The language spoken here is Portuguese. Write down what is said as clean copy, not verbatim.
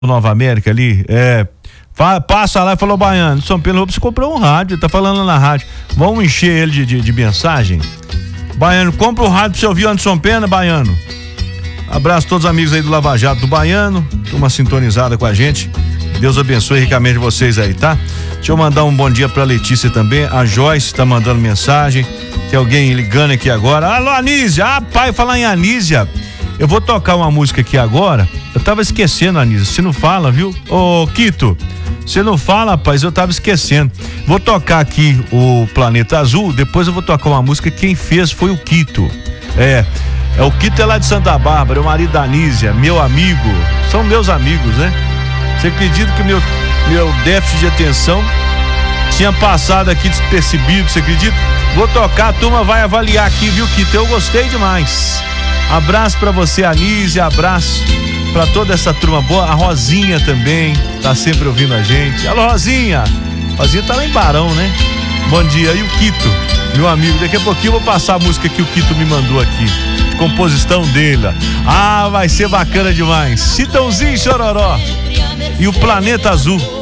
Nova América ali, passa lá e falou: Baiano, São Pedro você comprou um rádio, tá falando lá na rádio, vamos encher ele de mensagem. Baiano, compra um rádio pra você ouvir Anderson Pena, Baiano. Abraço a todos os amigos aí do Lava Jato do Baiano, turma sintonizada com a gente. Deus abençoe ricamente vocês aí, tá? Deixa eu mandar um bom dia pra Letícia também. A Joyce tá mandando mensagem. Tem alguém ligando aqui agora. Alô, Anísia! Ah, pai, falar em Anísia. Eu vou tocar uma música aqui agora. Eu tava esquecendo, Anísia. Você não fala, viu? Ô, Quito, você não fala, rapaz, eu tava esquecendo. Vou tocar aqui o Planeta Azul. Depois eu vou tocar uma música. Quem fez foi o Quito. O Quito é lá de Santa Bárbara, é o marido da Anísia, meu amigo. São meus amigos, né? Você acredita que meu déficit de atenção tinha passado aqui despercebido, você acredita? Vou tocar, a turma vai avaliar aqui, viu, Quito? Eu gostei demais. Abraço pra você, Anísia, abraço pra toda essa turma boa. A Rosinha também tá sempre ouvindo a gente. Alô, Rosinha! Rosinha tá lá em Barão, né? Bom dia. E o Quito, meu amigo, daqui a pouquinho eu vou passar a música que o Quito me mandou aqui, composição dele. Ah, vai ser bacana demais. Chitãozinho e Chororó e o Planeta Azul.